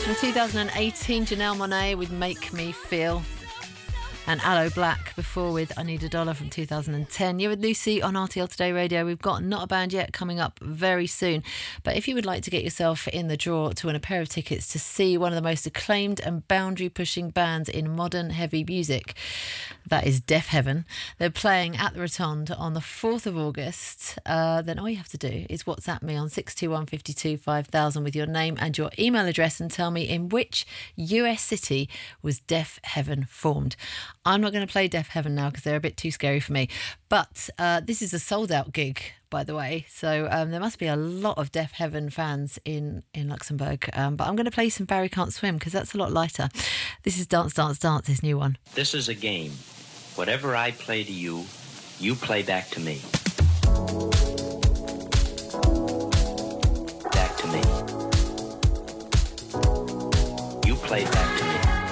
From 2018, Janelle Monáe with Make Me Feel. And Aloe Black before with I Need a Dollar from 2010. You're with Lucy on RTL Today Radio. We've got Not a Band Yet coming up very soon. But if you would like to get yourself in the draw to win a pair of tickets to see one of the most acclaimed and boundary-pushing bands in modern heavy music, that is Deaf Heaven. They're playing at the Rotonde on the 4th of August. Then all you have to do is WhatsApp me on 621 5000 with your name and your email address and tell me in which US city was Deaf Heaven formed. I'm not going to play Deaf Heaven now because they're a bit too scary for me. But this is a sold-out gig, by the way. So there must be a lot of Deaf Heaven fans in Luxembourg. But I'm going to play some Barry Can't Swim because that's a lot lighter. This is Dance, Dance, Dance, his new one. This is a game. Whatever I play to you, you play back to me. Back to me. You play back to me.